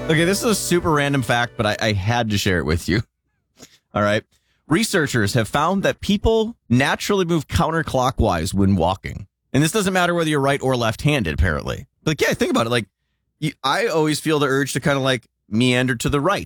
Okay, this is a super random fact, but I had to share it with you. All right. Researchers have found that people naturally move counterclockwise when walking. And this doesn't matter whether you're right or left-handed, apparently. Like, yeah, think about it. Like, I always feel the urge to kind of like meander to the right